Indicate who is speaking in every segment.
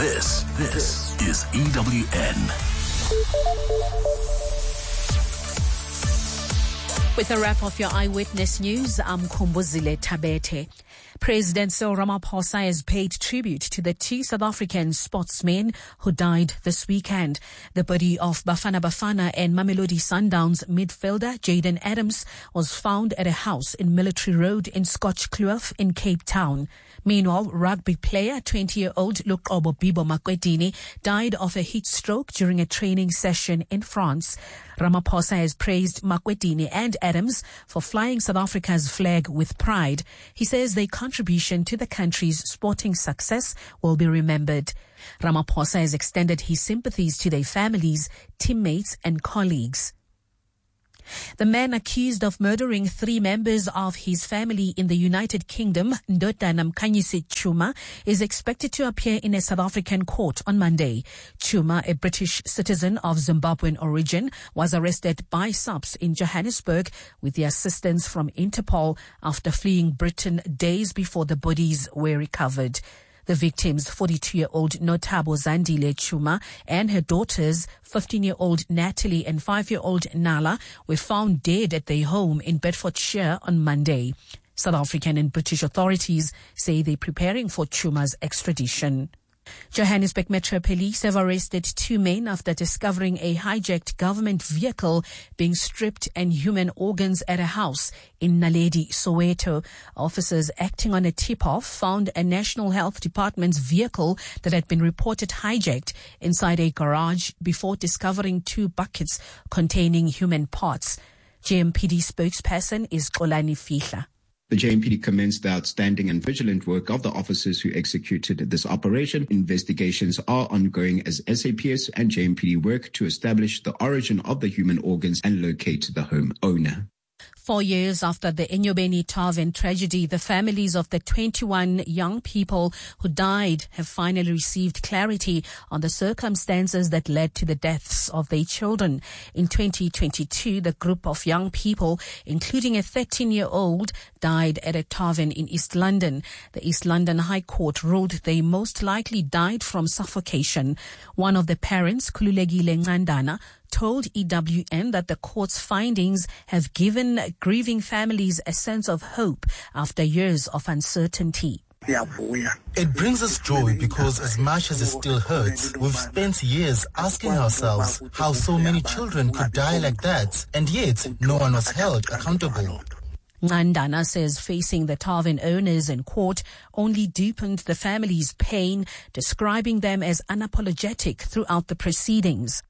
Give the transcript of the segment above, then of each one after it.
Speaker 1: This is EWN.
Speaker 2: With a wrap of your Eyewitness News, I'm Kumbuzile Tabete. President Cyril Ramaphosa has paid tribute to the two South African sportsmen who died this weekend. The body of Bafana Bafana and Mamelodi Sundowns midfielder Jayden Adams was found at a house in Military Road in Scotchkloof in Cape Town. Meanwhile, rugby player 20-year-old Luqobo Bibo Makwetini died of a heat stroke during a training session in France. Ramaphosa has praised Makwetini and Adams for flying South Africa's flag with pride. He says their contribution to the country's sporting success will be remembered. Ramaphosa has extended his sympathies to their families, teammates and colleagues. The man accused of murdering 3 members of his family in the United Kingdom, Ndodana Mkhanyisi Chuma, is expected to appear in a South African court on Monday. Chuma, a British citizen of Zimbabwean origin, was arrested by SAPS in Johannesburg with the assistance from Interpol after fleeing Britain days before the bodies were recovered. The victims, 42-year-old Notabo Zandile Chuma and her daughters, 15-year-old Natalie and 5-year-old Nala, were found dead at their home in Bedfordshire on Monday. South African and British authorities say they're preparing for Chuma's extradition. Johannesburg Metro Police have arrested 2 men after discovering a hijacked government vehicle being stripped and human organs at a house in Naledi, Soweto. Officers acting on a tip-off found a National Health Department's vehicle that had been reported hijacked inside a garage before discovering 2 buckets containing human parts. JMPD spokesperson is Xolani Fihla.
Speaker 3: The JMPD commenced the outstanding and vigilant work of the officers who executed this operation. Investigations are ongoing as SAPS and JMPD work to establish the origin of the human organs and locate the home owner.
Speaker 2: 4 years after the Enyobeni Tarven tragedy, the families of the 21 young people who died have finally received clarity on the circumstances that led to the deaths of their children. In 2022, the group of young people, including a 13-year-old, died at a Tarven in East London. The East London High Court ruled they most likely died from suffocation. One of the parents, Khululekile Ncandana, told EWN that the court's findings have given grieving families a sense of hope after years of uncertainty.
Speaker 4: It brings us joy because as much as it still hurts, we've spent years asking ourselves how so many children could die like that, and yet no one was held accountable.
Speaker 2: Ncandana says facing the Tarven owners in court only deepened the family's pain, describing them as unapologetic throughout the proceedings.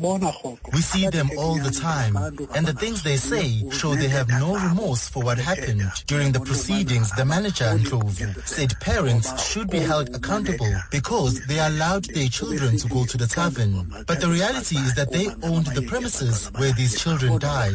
Speaker 4: We see them all the time, and the things they say show they have no remorse for what happened. During the proceedings, the manager, Ndlovu, said parents should be held accountable because they allowed their children to go to the tavern. But the reality is that they owned the premises where these children died.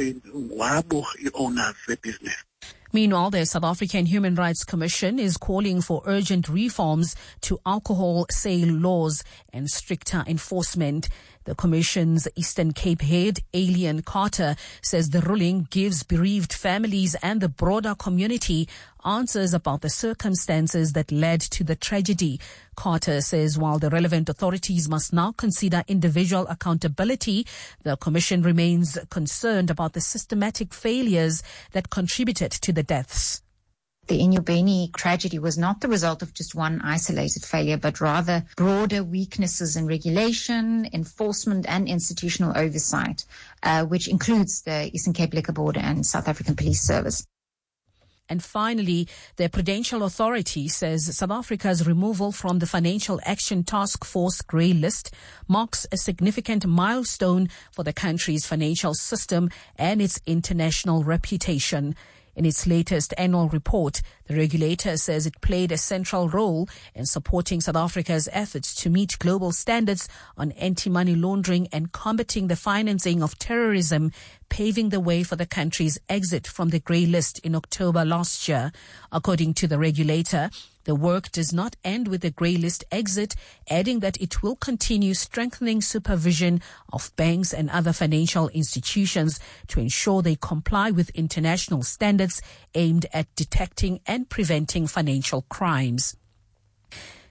Speaker 2: Meanwhile, the South African Human Rights Commission is calling for urgent reforms to alcohol sale laws and stricter enforcement. The Commission's Eastern Cape head, Alien Carter, says the ruling gives bereaved families and the broader community answers about the circumstances that led to the tragedy. Carter says while the relevant authorities must now consider individual accountability, the Commission remains concerned about the systematic failures that contributed to the deaths.
Speaker 5: The Enyobeni tragedy was not the result of just one isolated failure, but rather broader weaknesses in regulation, enforcement and institutional oversight, which includes the Eastern Cape Liquor Board and South African Police Service.
Speaker 2: And finally, the Prudential Authority says South Africa's removal from the Financial Action Task Force grey list marks a significant milestone for the country's financial system and its international reputation. In its latest annual report, the regulator says it played a central role in supporting South Africa's efforts to meet global standards on anti-money laundering and combating the financing of terrorism, paving the way for the country's exit from the grey list in October last year. According to the regulator, the work does not end with the grey list exit, adding that it will continue strengthening supervision of banks and other financial institutions to ensure they comply with international standards aimed at detecting and preventing financial crimes.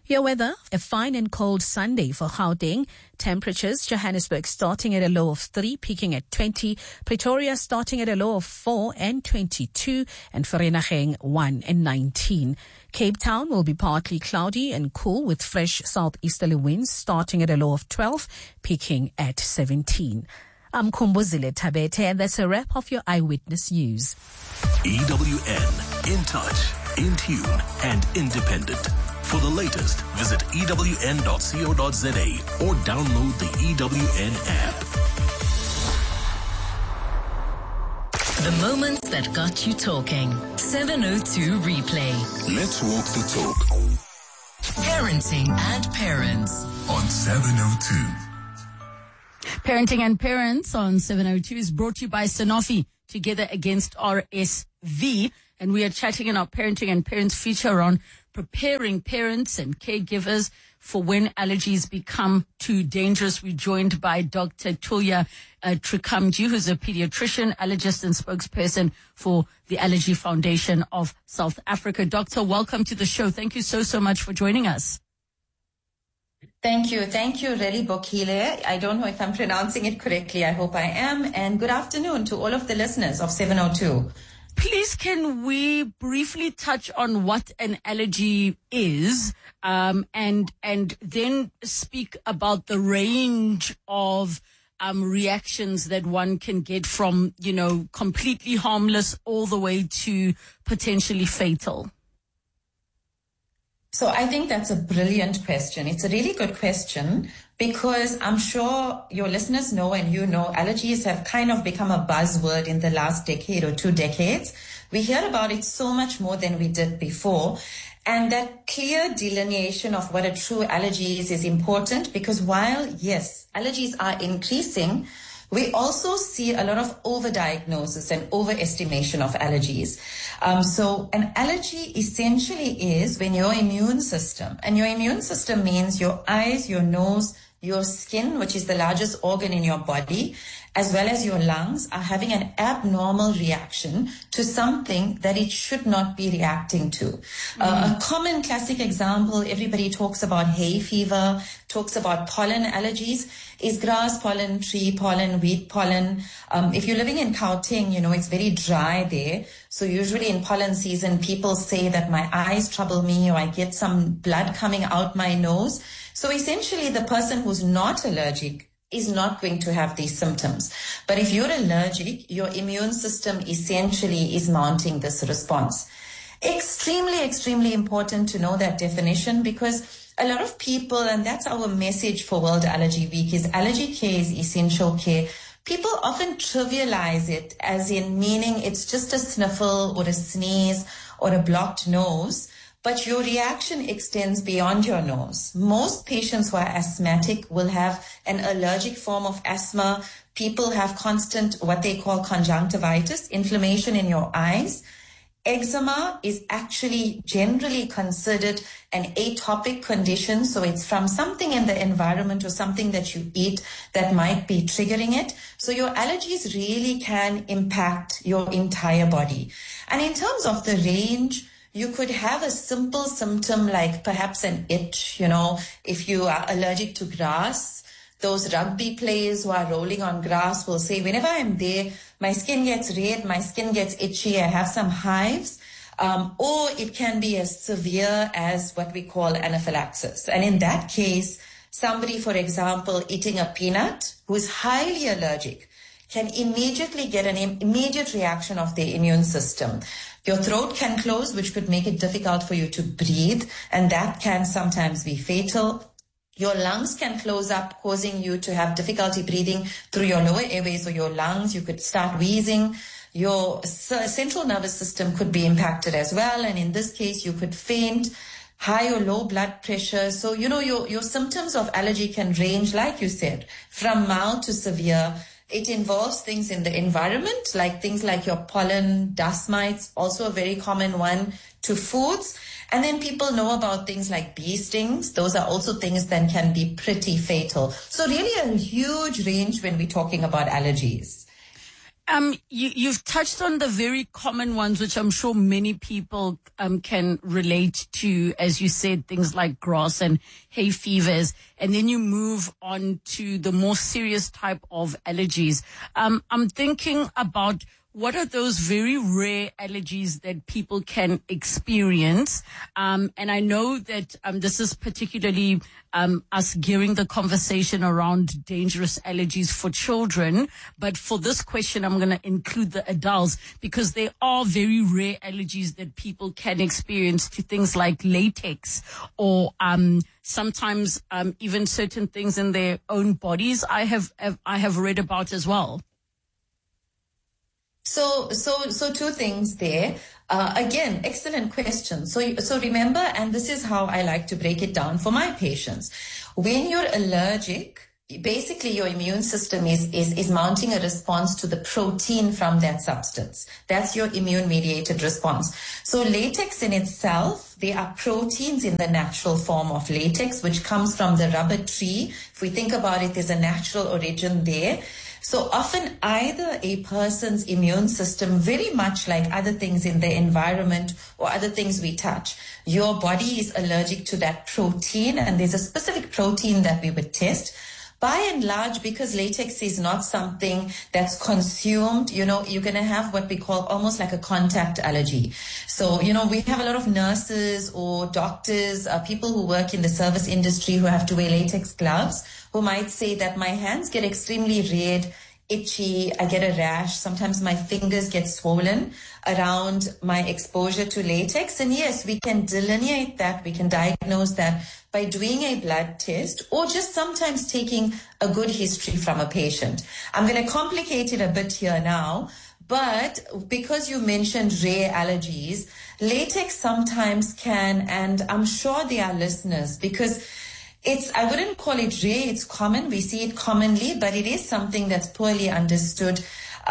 Speaker 2: Your weather, a fine and cold Sunday for Gauteng. Temperatures, Johannesburg starting at a low of 3, peaking at 20. Pretoria starting at a low of 4 and 22. And Vereeniging 1 and 19. Cape Town will be partly cloudy and cool with fresh southeasterly winds starting at a low of 12, peaking at 17. I'm Kumbuzile Tabete, and that's a wrap of your Eyewitness News.
Speaker 1: EWN, in touch, in tune, and independent. For the latest, visit ewn.co.za or download the EWN app.
Speaker 6: The moments that got you talking. 702 Replay.
Speaker 1: Let's walk the talk.
Speaker 6: Parenting and Parents
Speaker 1: On 702.
Speaker 7: Parenting and Parents on 702 is brought to you by Sanofi, together against RSV. And we are chatting in our Parenting and Parents feature on preparing parents and caregivers for when allergies become too dangerous. We're joined by Dr. Tulya Trikamji, who's a pediatrician, allergist, and spokesperson for the Allergy Foundation of South Africa. Doctor, welcome to the show. Thank you so much for joining us.
Speaker 8: Thank you, Reli Bokile. I don't know if I'm pronouncing it correctly. I hope I am. And good afternoon to all of the listeners of 702.
Speaker 7: Please, can we briefly touch on what an allergy is, and then speak about the range of reactions that one can get from, completely harmless all the way to potentially fatal?
Speaker 8: So I think that's a brilliant question. It's a really good question because I'm sure your listeners know and you know allergies have kind of become a buzzword in the last decade or 2 decades. We hear about it so much more than we did before. And that clear delineation of what a true allergy is important because while, yes, allergies are increasing, we also see a lot of overdiagnosis and overestimation of allergies. So an allergy essentially is when your immune system, and your immune system means your eyes, your nose, your skin, which is the largest organ in your body, as well as your lungs, are having an abnormal reaction to something that it should not be reacting to. A common classic example, everybody talks about hay fever, talks about pollen allergies, is grass pollen, tree pollen, wheat pollen. If you're living in Gauteng, it's very dry there. So usually in pollen season, people say that my eyes trouble me or I get some blood coming out my nose. So essentially the person who's not allergic is not going to have these symptoms. But if you're allergic, your immune system essentially is mounting this response. Extremely important to know that definition because a lot of people, and that's our message for World Allergy Week, is allergy care is essential care. People often trivialize it as in meaning it's just a sniffle or a sneeze or a blocked nose. But your reaction extends beyond your nose. Most patients who are asthmatic will have an allergic form of asthma. People have constant, what they call conjunctivitis, inflammation in your eyes. Eczema is actually generally considered an atopic condition. So it's from something in the environment or something that you eat that might be triggering it. So your allergies really can impact your entire body. And in terms of the range, you could have a simple symptom like perhaps an itch, if you are allergic to grass. Those rugby players who are rolling on grass will say, whenever I'm there, my skin gets red, my skin gets itchy, I have some hives. Or it can be as severe as what we call anaphylaxis. And in that case, somebody, for example, eating a peanut who is highly allergic can immediately get an immediate reaction of the immune system. Your throat can close, which could make it difficult for you to breathe, and that can sometimes be fatal. Your lungs can close up, causing you to have difficulty breathing through your lower airways or your lungs. You could start wheezing. Your central nervous system could be impacted as well, and in this case, you could faint, high or low blood pressure. So, your symptoms of allergy can range, like you said, from mild to severe. It involves things in the environment, like things like your pollen, dust mites, also a very common one, to foods. And then people know about things like bee stings. Those are also things that can be pretty fatal. So really a huge range when we're talking about allergies.
Speaker 7: You've touched on the very common ones, which I'm sure many people can relate to, as you said, things like grass and hay fevers, and then you move on to the more serious type of allergies. I'm thinking about what are those very rare allergies that people can experience? And I know that this is particularly us gearing the conversation around dangerous allergies for children. But for this question, I'm going to include the adults because there are very rare allergies that people can experience to things like latex or sometimes even certain things in their own bodies. I have read about as well.
Speaker 8: So two things there. Again, excellent question. So remember, and this is how I like to break it down for my patients. When you're allergic, basically your immune system is mounting a response to the protein from that substance. That's your immune mediated response. So latex in itself, there are proteins in the natural form of latex, which comes from the rubber tree. If we think about it, there's a natural origin there. So often either a person's immune system, very much like other things in the environment or other things we touch, your body is allergic to that protein, and there's a specific protein that we would test. By and large, because latex is not something that's consumed, you're going to have what we call almost like a contact allergy. So, we have a lot of nurses or doctors, people who work in the service industry who have to wear latex gloves, who might say that my hands get extremely red, itchy, I get a rash, sometimes my fingers get swollen around my exposure to latex. And yes, we can delineate that, we can diagnose that by doing a blood test or just sometimes taking a good history from a patient. I'm going to complicate it a bit here now, but because you mentioned rare allergies, latex sometimes can, and I'm sure there are listeners, because I wouldn't call it rare, it's common, we see it commonly, but it is something that's poorly understood.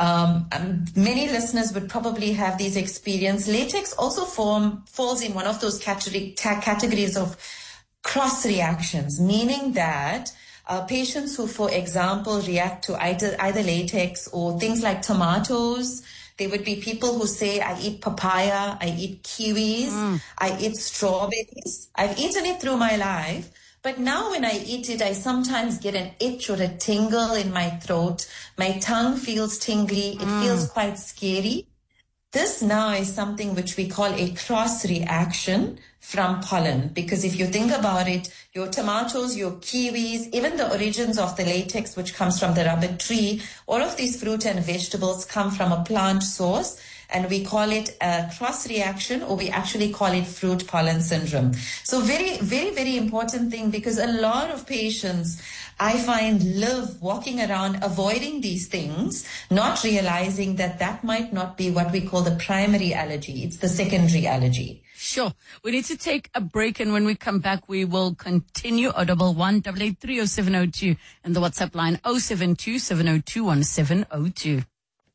Speaker 8: Many listeners would probably have these experiences. Latex also falls in one of those categories of cross reactions, meaning that patients who, for example, react to either latex or things like tomatoes. There would be people who say, I eat papaya, I eat kiwis, I eat strawberries. I've eaten it through my life. But now when I eat it, I sometimes get an itch or a tingle in my throat. My tongue feels tingly. It feels quite scary. This now is something which we call a cross reaction from pollen, because if you think about it, your tomatoes, your kiwis, even the origins of the latex, which comes from the rubber tree, all of these fruit and vegetables come from a plant source, and we call it a cross reaction, or we actually call it fruit pollen syndrome. So very, very, very important thing, because a lot of patients I find live walking around avoiding these things, not realizing that might not be what we call the primary allergy. It's the secondary allergy.
Speaker 7: Sure. We need to take a break, and when we come back, we will continue. 011-883-0702 and the WhatsApp line 072-702-1702.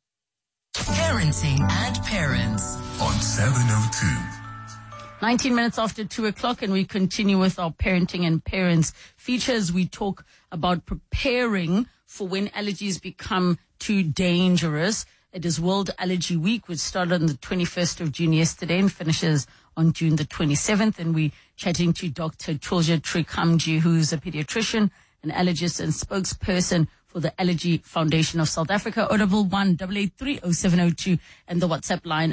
Speaker 6: Parenting and Parents
Speaker 1: on 702.
Speaker 7: 19 minutes after 2 o'clock, and we continue with our Parenting and Parents features. We talk about preparing for when allergies become too dangerous. It is World Allergy Week, which started on the 21st of June yesterday and finishes on June the 27th. And we're chatting to Dr. Tulja Trikamji, who's a pediatrician, an allergist and spokesperson for the Allergy Foundation of South Africa. 011-883-0702 and the WhatsApp line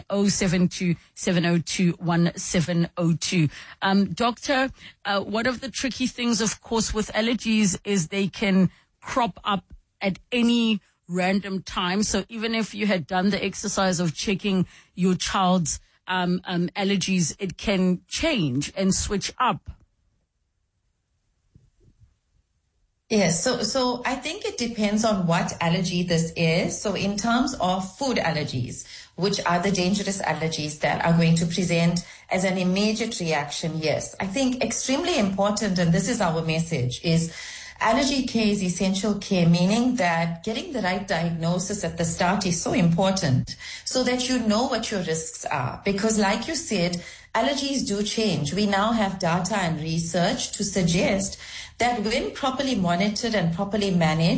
Speaker 7: 072-702-1702. Doctor, one of the tricky things, of course, with allergies is they can crop up at any random time. So even if you had done the exercise of checking your child's allergies, it can change and switch up.
Speaker 8: Yes, so I think it depends on what allergy this is. So in terms of food allergies, which are the dangerous allergies that are going to present as an immediate reaction, yes, I think extremely important, and this is our message, is allergy care is essential care, meaning that getting the right diagnosis at the start is so important so that you know what your risks are. Because like you said, allergies do change. We now have data and research to suggest that when properly monitored and properly managed,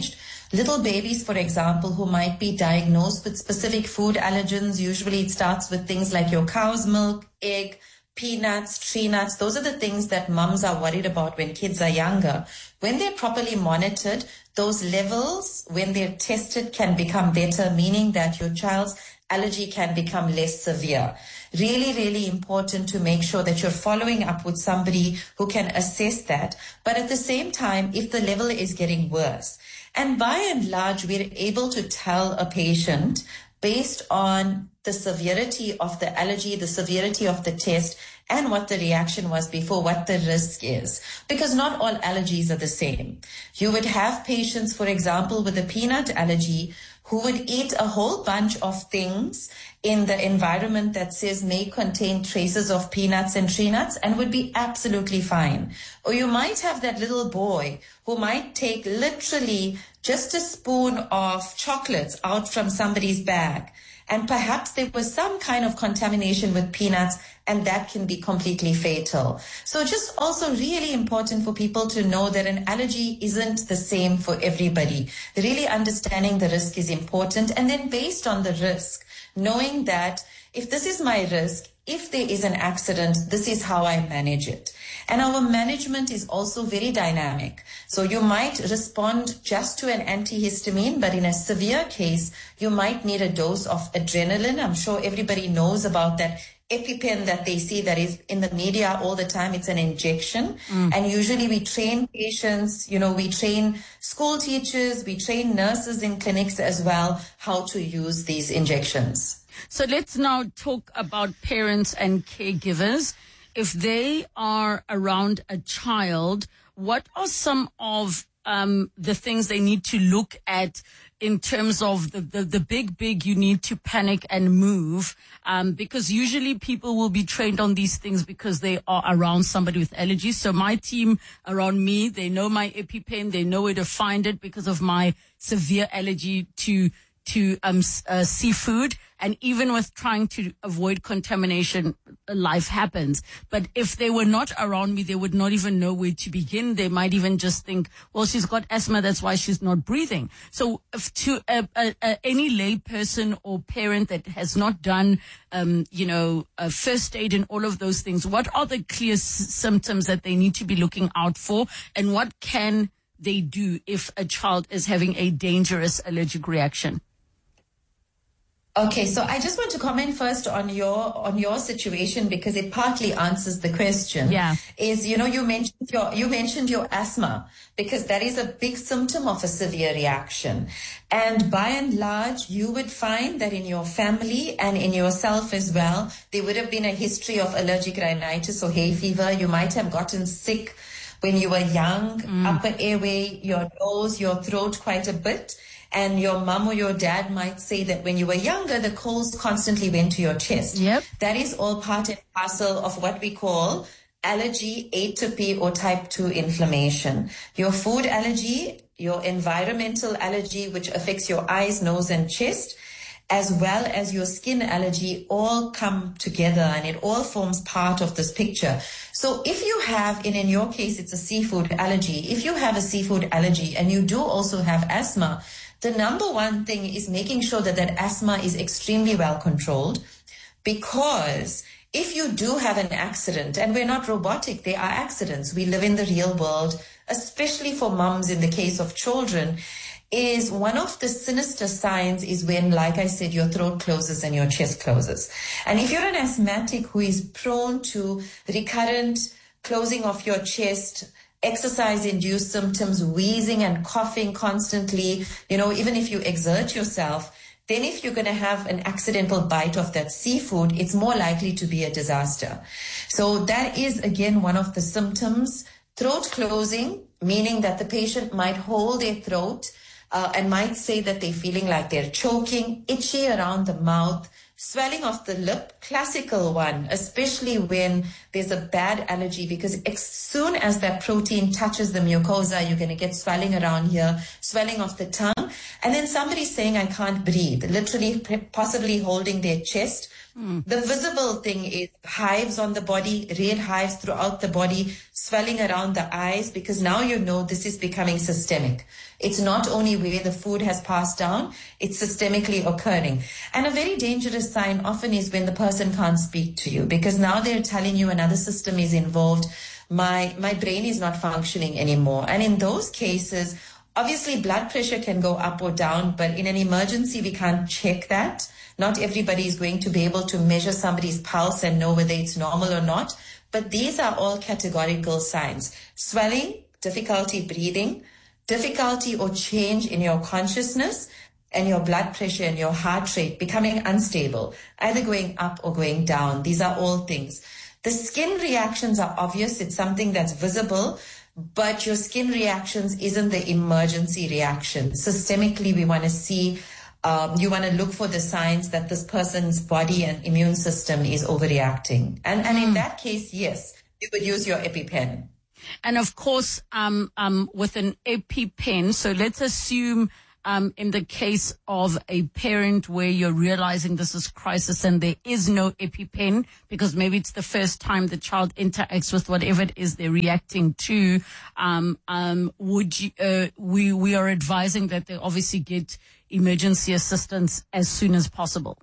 Speaker 8: little babies, for example, who might be diagnosed with specific food allergens. Usually it starts with things like your cow's milk, egg, peanuts, tree nuts. Those are the things that mums are worried about when kids are younger. When they're properly monitored, those levels, when they're tested, can become better, meaning that your child's allergy can become less severe. Really, really important to make sure that you're following up with somebody who can assess that. But at the same time, if the level is getting worse, and by and large, we're able to tell a patient based on the severity of the allergy, the severity of the test, and what the reaction was before, what the risk is. Because not all allergies are the same. You would have patients, for example, with a peanut allergy who would eat a whole bunch of things in the environment that says may contain traces of peanuts and tree nuts and would be absolutely fine. Or you might have that little boy who might take literally just a spoon of chocolates out from somebody's bag, and perhaps there was some kind of contamination with peanuts, and that can be completely fatal. So just also really important for people to know that an allergy isn't the same for everybody. Really understanding the risk is important. And then based on the risk, knowing that if this is my risk, if there is an accident, this is how I manage it. And our management is also very dynamic. So you might respond just to an antihistamine, but in a severe case, you might need a dose of adrenaline. I'm sure everybody knows about that EpiPen that they see that is in the media all the time. It's an injection. And usually we train patients, we train school teachers, we train nurses in clinics as well, how to use these injections.
Speaker 7: So let's now talk about parents and caregivers. If they are around a child, what are some of the things they need to look at in terms of the big you need to panic and move? Because usually people will be trained on these things because they are around somebody with allergies. So my team around me, they know my EpiPen, they know where to find it because of my severe allergy to seafood. And even with trying to avoid contamination, life happens. But if they were not around me, they would not even know where to begin. They might even just think, well, she's got asthma, that's why she's not breathing. So if to any lay person or parent that has not done, first aid and all of those things, what are the clear symptoms that they need to be looking out for? And what can they do if a child is having a dangerous allergic reaction?
Speaker 8: Okay, so I just want to comment first on your situation because it partly answers the question.
Speaker 7: Yeah.
Speaker 8: You mentioned your asthma because that is a big symptom of a severe reaction. And by and large, you would find that in your family and in yourself as well, there would have been a history of allergic rhinitis or hay fever. You might have gotten sick when you were young, upper airway, your nose, your throat quite a bit. And your mom or your dad might say that when you were younger, the colds constantly went to your chest.
Speaker 7: Yep.
Speaker 8: That is all part and parcel of what we call allergy, atopy, or type 2 inflammation. Your food allergy, your environmental allergy, which affects your eyes, nose, and chest, as well as your skin allergy, all come together and it all forms part of this picture. So if you have, and in your case, it's a seafood allergy, if you have a seafood allergy and you do also have asthma, the number one thing is making sure that asthma is extremely well controlled, because if you do have an accident, and we're not robotic, there are accidents, we live in the real world, especially for moms in the case of children, is one of the sinister signs is when, like I said, your throat closes and your chest closes. And if you're an asthmatic who is prone to recurrent closing of your chest, exercise-induced symptoms, wheezing and coughing constantly, even if you exert yourself, then if you're going to have an accidental bite of that seafood, it's more likely to be a disaster. So that is, again, one of the symptoms. Throat closing, meaning that the patient might hold their throat and might say that they're feeling like they're choking, itchy around the mouth, swelling of the lip, classical one, especially when there's a bad allergy, because as soon as that protein touches the mucosa, you're going to get swelling around here, swelling of the tongue, and then somebody saying, I can't breathe, literally possibly holding their chest, The visible thing is hives on the body, red hives throughout the body, swelling around the eyes, because now you know this is becoming systemic. It's not only where the food has passed down, it's systemically occurring. And a very dangerous sign often is when the person can't speak to you, because now they're telling you another system is involved. My brain is not functioning anymore. And in those cases, obviously blood pressure can go up or down, but in an emergency, we can't check that. Not everybody is going to be able to measure somebody's pulse and know whether it's normal or not. But these are all categorical signs. Swelling, difficulty breathing, difficulty or change in your consciousness, and your blood pressure and your heart rate becoming unstable, either going up or going down. These are all things. The skin reactions are obvious. It's something that's visible, but your skin reactions isn't the emergency reaction. Systemically, we want to see, you want to look for the signs that this person's body and immune system is overreacting. And in that case, yes, you would use your EpiPen.
Speaker 7: And of course, with an EpiPen, so let's assume in the case of a parent where you're realizing this is crisis and there is no EpiPen, because maybe it's the first time the child interacts with whatever it is they're reacting to, would you, we are advising that they obviously get emergency assistance as soon as possible.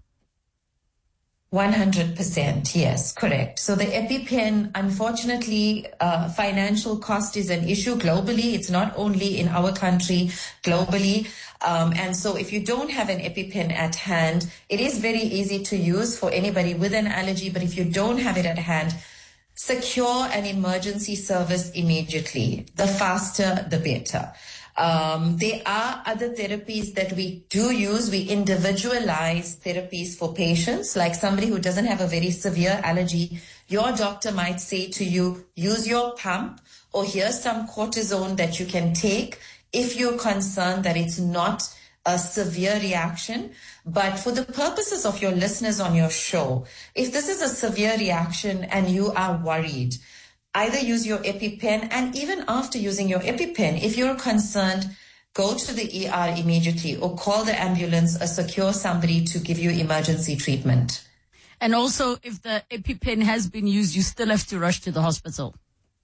Speaker 8: 100%, yes, correct. So the EpiPen, unfortunately, financial cost is an issue globally. It's not only in our country, globally. And so if you don't have an EpiPen at hand, it is very easy to use for anybody with an allergy. But if you don't have it at hand, secure an emergency service immediately. The faster, the better. There are other therapies that we do use. We individualize therapies for patients, like somebody who doesn't have a very severe allergy. Your doctor might say to you, use your pump, or here's some cortisone that you can take if you're concerned that it's not a severe reaction. But for the purposes of your listeners on your show, if this is a severe reaction and you are worried, either use your EpiPen, and even after using your EpiPen, if you're concerned, go to the ER immediately or call the ambulance or secure somebody to give you emergency treatment.
Speaker 7: And also, if the EpiPen has been used, you still have to rush to the hospital.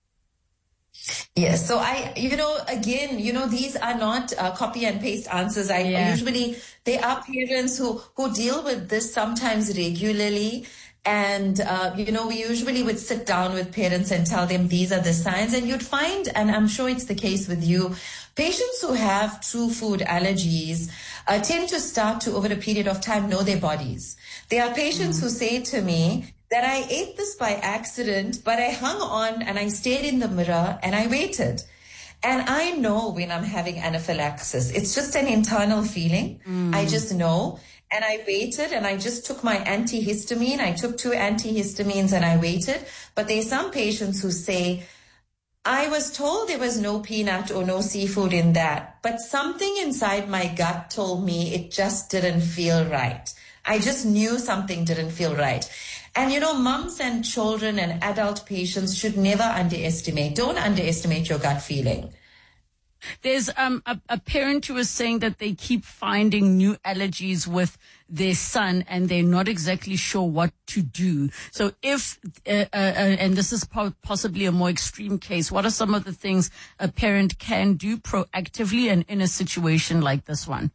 Speaker 8: Yes. So these are not copy and paste answers. Usually, there are parents who deal with this sometimes regularly. And, we usually would sit down with parents and tell them these are the signs. And you'd find, and I'm sure it's the case with you, patients who have true food allergies tend to start to, over a period of time, know their bodies. There are patients who say to me that I ate this by accident, but I hung on and I stayed in the mirror and I waited. And I know when I'm having anaphylaxis. It's just an internal feeling. I just know. And I waited and I just took my antihistamine. I took 2 antihistamines and I waited. But there's some patients who say, I was told there was no peanut or no seafood in that, but something inside my gut told me it just didn't feel right. I just knew something didn't feel right. And, moms and children and adult patients should never underestimate. Don't underestimate your gut feeling.
Speaker 7: There's a parent who is saying that they keep finding new allergies with their son and they're not exactly sure what to do. So if, and this is possibly a more extreme case, what are some of the things a parent can do proactively and in a situation like this one?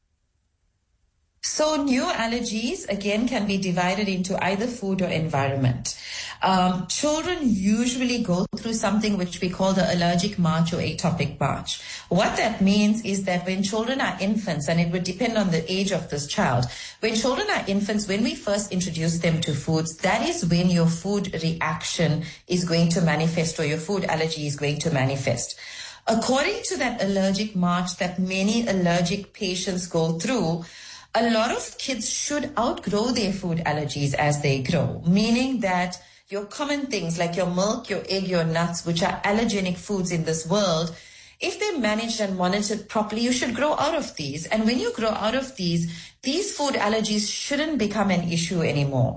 Speaker 8: So new allergies, again, can be divided into either food or environment. Children usually go through something which we call the allergic march or atopic march. What that means is that when children are infants, and it would depend on the age of this child, when children are infants, when we first introduce them to foods, that is when your food reaction is going to manifest or your food allergy is going to manifest. According to that allergic march that many allergic patients go through, a lot of kids should outgrow their food allergies as they grow, meaning that your common things like your milk, your egg, your nuts, which are allergenic foods in this world, if they're managed and monitored properly, you should grow out of these. And when you grow out of these food allergies shouldn't become an issue anymore.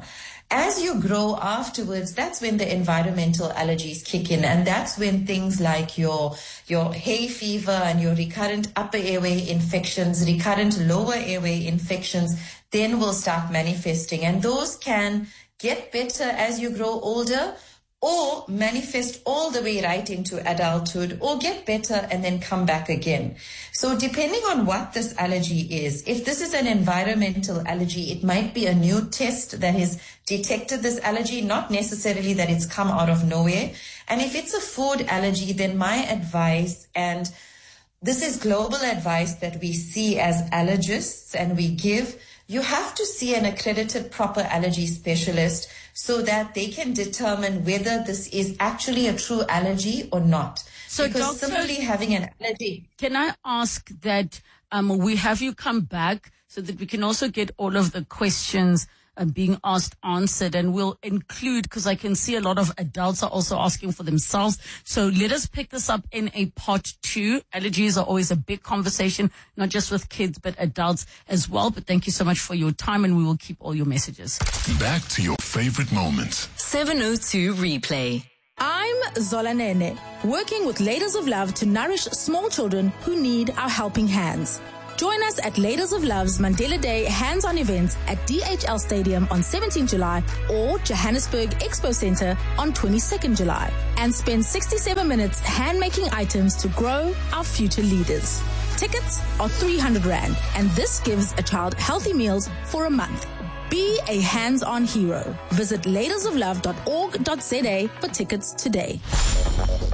Speaker 8: As you grow afterwards, that's when the environmental allergies kick in. And that's when things like your hay fever and your recurrent upper airway infections, recurrent lower airway infections, then will start manifesting. And those can get better as you grow older, or manifest all the way right into adulthood, or get better and then come back again. So depending on what this allergy is, if this is an environmental allergy, it might be a new test that has detected this allergy, not necessarily that it's come out of nowhere. And if it's a food allergy, then my advice, and this is global advice that we see as allergists and we give, you have to see an accredited proper allergy specialist so that they can determine whether this is actually a true allergy or not.
Speaker 7: So,
Speaker 8: because
Speaker 7: Doctor,
Speaker 8: simply having an allergy.
Speaker 7: Can I ask that we have you come back so that we can also get all of the questions being asked answered, and we'll include, because I can see a lot of adults are also asking for themselves. So let us pick this up in a part 2. Allergies are always a big conversation, not just with kids, but adults as well. But thank you so much for your time, and we will keep all your messages.
Speaker 1: Back to your favorite moments.
Speaker 6: 702 Replay.
Speaker 9: I'm Zola Nene, working with Ladies of Love to nourish small children who need our helping hands. Join us at Ladies of Love's Mandela Day hands-on events at DHL Stadium on 17 July or Johannesburg Expo Center on 22nd July, and spend 67 minutes hand-making items to grow our future leaders. Tickets are 300 Rand, and this gives a child healthy meals for a month. Be a hands-on hero. Visit ladiesoflove.org.za for tickets today.